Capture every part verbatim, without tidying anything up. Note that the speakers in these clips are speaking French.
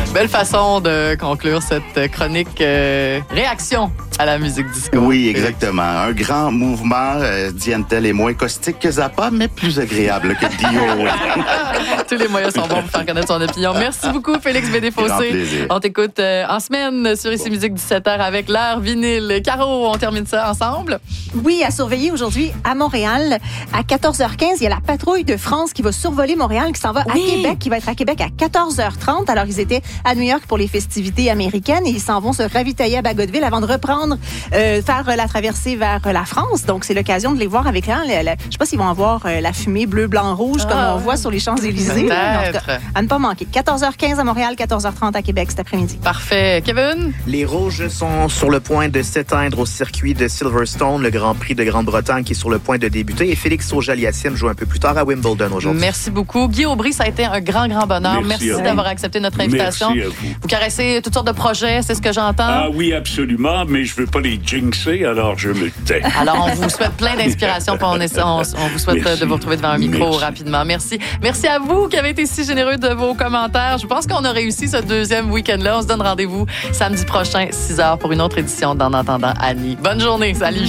Belle façon de conclure cette chronique euh, réaction à la musique disco. Oui, exactement. Un grand mouvement. Euh, Diane-Telle est moins caustique que Zappa, mais plus agréable que Dio. Tous les moyens sont bons pour faire connaître son opinion. Merci beaucoup, Félix Bédé-Fossé. On t'écoute euh, en semaine sur Ici Musique dix-sept heures avec l'heure vinyle. Caro, on termine ça ensemble? Oui, à surveiller aujourd'hui à Montréal. À quatorze heures quinze, il y a la patrouille de France qui va survoler Montréal, qui s'en va oui. à Québec, qui va être à Québec à quatorze heures trente. Alors, ils étaient à New York pour les festivités américaines et ils s'en vont se ravitailler à Bagotville avant de reprendre, euh, faire la traversée vers la France. Donc, c'est l'occasion de les voir avec là. La, la, je sais pas s'ils vont avoir euh, la fumée bleu, blanc, rouge ah, comme on voit sur les Champs-Élysées. Peut-être. Donc, à ne pas manquer. quatorze heures quinze à Montréal, quatorze heures trente à Québec cet après-midi. Parfait. Kevin? Les Rouges sont sur le point de s'éteindre au circuit de Silverstone, le Grand Prix de Grande-Bretagne qui est sur le point de débuter. Et Félix Auger-Aliassime joue un peu plus tard à Wimbledon aujourd'hui. Merci beaucoup. Guy Aubry, ça a été un grand, grand bonheur. Merci, Merci d'avoir accepté notre invitation. Merci à vous. Vous caressez toutes sortes de projets, c'est ce que j'entends? Ah oui, absolument, mais je ne veux pas les jinxer, alors je me tais. Alors, on vous souhaite plein d'inspiration, puis on, est, on, on vous souhaite Merci. de vous retrouver devant un micro Merci. rapidement. Merci. Merci à vous qui avez été si généreux de vos commentaires. Je pense qu'on a réussi ce deuxième week-end-là. On se donne rendez-vous samedi prochain, six heures, pour une autre édition d'En Entendant Annie. Bonne journée. Salut.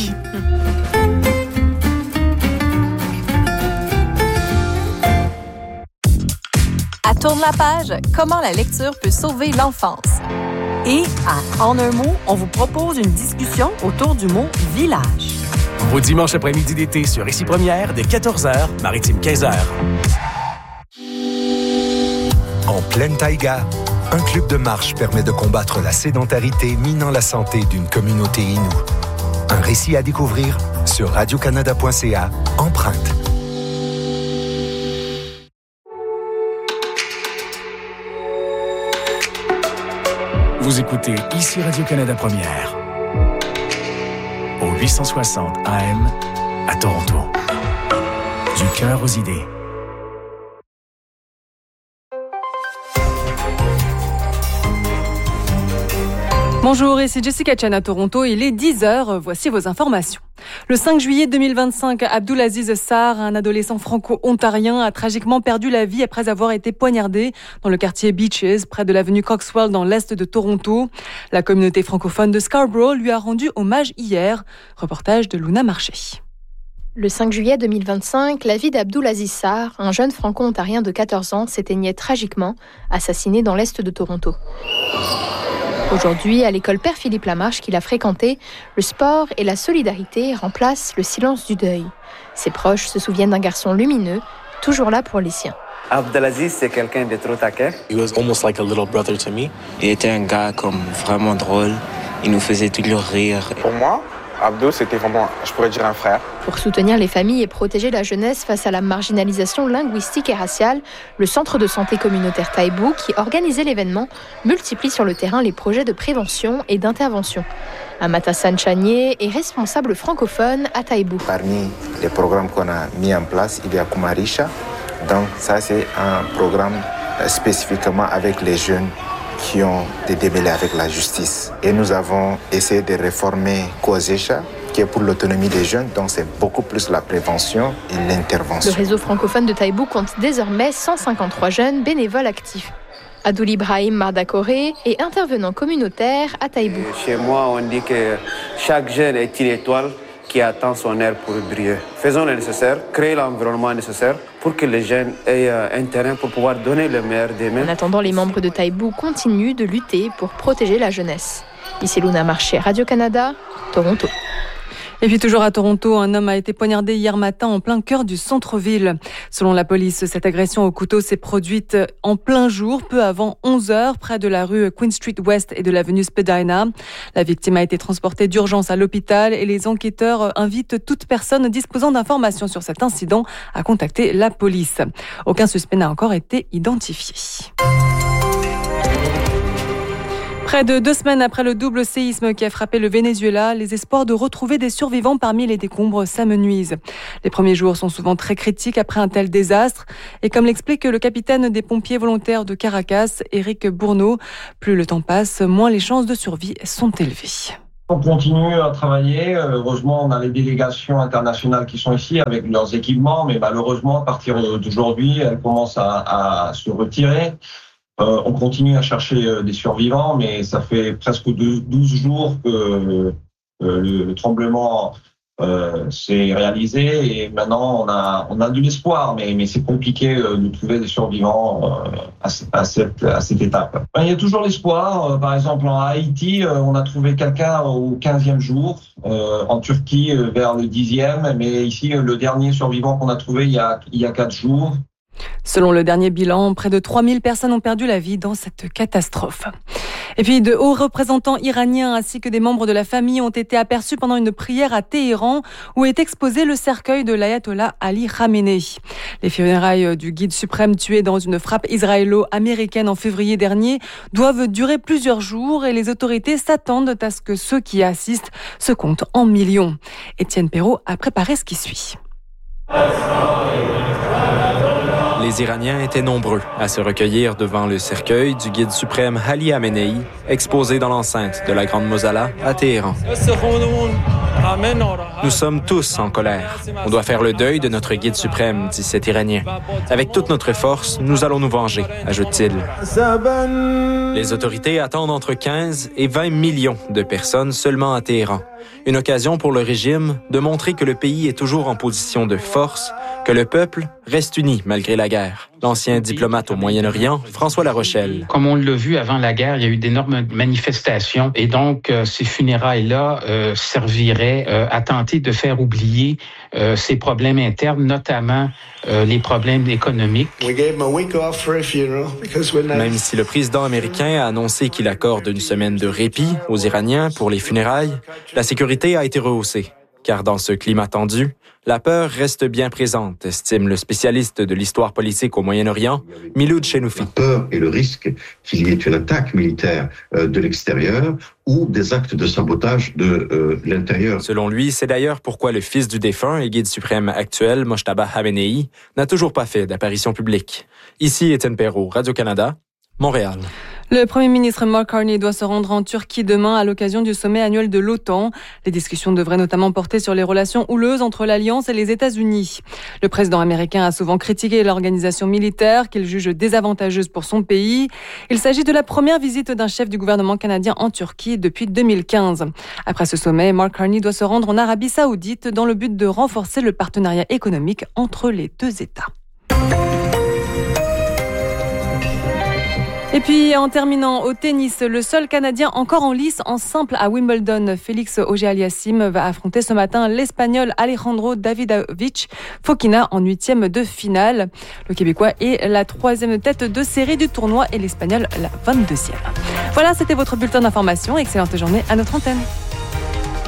À Tourne la page, comment la lecture peut sauver l'enfance. Et à En un mot, on vous propose une discussion autour du mot village. Au dimanche après-midi d'été sur Ici Première, dès quatorze heures, Maritime quinze heures. En pleine taïga, un club de marche permet de combattre la sédentarité minant la santé d'une communauté inoue. Un récit à découvrir sur radio canada point c a, Empreinte. Vous écoutez Ici Radio-Canada Première. Au huit cent soixante A M à Toronto. Du cœur aux idées. Bonjour, ici Jessica Chan à Toronto. Il est dix heures. Voici vos informations. Le cinq juillet deux mille vingt-cinq, Abdulaziz Sarr, un adolescent franco-ontarien, a tragiquement perdu la vie après avoir été poignardé dans le quartier Beaches, près de l'avenue Coxwell, dans l'est de Toronto. La communauté francophone de Scarborough lui a rendu hommage hier. Reportage de Luna Marché. Le cinq juillet deux mille vingt-cinq, la vie d'Abdulaziz Sarr, un jeune franco-ontarien de quatorze ans, s'éteignait tragiquement, assassiné dans l'est de Toronto. Aujourd'hui, à l'école Père Philippe Lamarche qu'il a fréquentée, le sport et la solidarité remplacent le silence du deuil. Ses proches se souviennent d'un garçon lumineux, toujours là pour les siens. Abdelaziz, c'est quelqu'un de trop taquin. He was almost like a little brother to me. Il était un gars comme vraiment drôle. Il nous faisait toujours rire. Pour moi, Abdou, c'était vraiment, je pourrais dire, un frère. Pour soutenir les familles et protéger la jeunesse face à la marginalisation linguistique et raciale, le Centre de santé communautaire Taïbou, qui organisait l'événement, multiplie sur le terrain les projets de prévention et d'intervention. Amatassan Chanier est responsable francophone à Taïbou. Parmi les programmes qu'on a mis en place, il y a Kumarisha. Donc ça, c'est un programme spécifiquement avec les jeunes qui ont des démêlés avec la justice. Et nous avons essayé de réformer Kozesha, qui est pour l'autonomie des jeunes, donc c'est beaucoup plus la prévention et l'intervention. Le réseau francophone de Taïbou compte désormais cent cinquante-trois jeunes bénévoles actifs. Adoul Ibrahim Mardakoré est intervenant communautaire à Taïbou. Chez moi, on dit que chaque jeune est une étoile qui attend son heure pour briller. Faisons le nécessaire, créer l'environnement nécessaire pour que les jeunes aient un terrain pour pouvoir donner le meilleur d'eux-mêmes. En attendant, les membres de Taïbou continuent de lutter pour protéger la jeunesse. Ici Luna Marché, Radio-Canada, Toronto. Et puis toujours à Toronto, un homme a été poignardé hier matin en plein cœur du centre-ville. Selon la police, cette agression au couteau s'est produite en plein jour, peu avant onze heures, près de la rue Queen Street West et de l'avenue Spadina. La victime a été transportée d'urgence à l'hôpital et les enquêteurs invitent toute personne disposant d'informations sur cet incident à contacter la police. Aucun suspect n'a encore été identifié. Près de deux semaines après le double séisme qui a frappé le Venezuela, les espoirs de retrouver des survivants parmi les décombres s'amenuisent. Les premiers jours sont souvent très critiques après un tel désastre. Et comme l'explique le capitaine des pompiers volontaires de Caracas, Éric Bourneau, plus le temps passe, moins les chances de survie sont élevées. On continue à travailler. Heureusement, on a les délégations internationales qui sont ici avec leurs équipements, mais malheureusement, à partir d'aujourd'hui, elles commencent à, à se retirer. Euh, on continue à chercher euh, des survivants, mais ça fait presque douze jours que euh, le, le tremblement euh, s'est réalisé et maintenant on a on a de l'espoir, mais mais c'est compliqué euh, de trouver des survivants euh, à, à cette à cette étape. Ben, il y a toujours l'espoir. Euh, par exemple en Haïti, euh, on a trouvé quelqu'un au quinzième jour, euh, en Turquie euh, vers le dixième, mais ici euh, le dernier survivant qu'on a trouvé il y a il y a quatre jours. Selon le dernier bilan, près de trois mille personnes ont perdu la vie dans cette catastrophe. Et puis, de hauts représentants iraniens ainsi que des membres de la famille ont été aperçus pendant une prière à Téhéran où est exposé le cercueil de l'ayatollah Ali Khamenei. Les funérailles du guide suprême tué dans une frappe israélo-américaine en février dernier doivent durer plusieurs jours et les autorités s'attendent à ce que ceux qui y assistent se comptent en millions. Étienne Perrault a préparé ce qui suit. Les Iraniens étaient nombreux à se recueillir devant le cercueil du guide suprême Ali Khamenei, exposé dans l'enceinte de la Grande Mosala à Téhéran. Nous sommes tous en colère. On doit faire le deuil de notre guide suprême, dit cet Iranien. Avec toute notre force, nous allons nous venger, ajoute-t-il. Les autorités attendent entre quinze et vingt millions de personnes seulement à Téhéran. Une occasion pour le régime de montrer que le pays est toujours en position de force, que le peuple reste uni malgré la guerre. L'ancien diplomate au Moyen-Orient, François Larochelle. Comme on l'a vu avant la guerre, il y a eu d'énormes manifestations et donc euh, ces funérailles-là euh, serviraient euh, à tenter de faire oublier euh, ces problèmes internes, notamment euh, les problèmes économiques. Même si le président américain a annoncé qu'il accorde une semaine de répit aux Iraniens pour les funérailles, la sécurité a été rehaussée. Car dans ce climat tendu, la peur reste bien présente, estime le spécialiste de l'histoire politique au Moyen-Orient, Miloud Chenoufi. La peur et le risque qu'il y ait une attaque militaire euh, de l'extérieur ou des actes de sabotage de euh, l'intérieur. Selon lui, c'est d'ailleurs pourquoi le fils du défunt et guide suprême actuel, Mojtaba Khamenei, n'a toujours pas fait d'apparition publique. Ici, Étienne Perrault, Radio-Canada, Montréal. Le Premier ministre Mark Carney doit se rendre en Turquie demain à l'occasion du sommet annuel de l'OTAN. Les discussions devraient notamment porter sur les relations houleuses entre l'Alliance et les États-Unis. Le président américain a souvent critiqué l'organisation militaire qu'il juge désavantageuse pour son pays. Il s'agit de la première visite d'un chef du gouvernement canadien en Turquie depuis deux mille quinze. Après ce sommet, Mark Carney doit se rendre en Arabie Saoudite dans le but de renforcer le partenariat économique entre les deux États. Et puis, en terminant au tennis, le seul Canadien encore en lice en simple à Wimbledon, Félix Auger-Aliassime, va affronter ce matin l'Espagnol Alejandro Davidovich Fokina en huitième de finale. Le Québécois est la troisième tête de série du tournoi et l'Espagnol la vingt-deuxième. Voilà, c'était votre bulletin d'information. Excellente journée à notre antenne.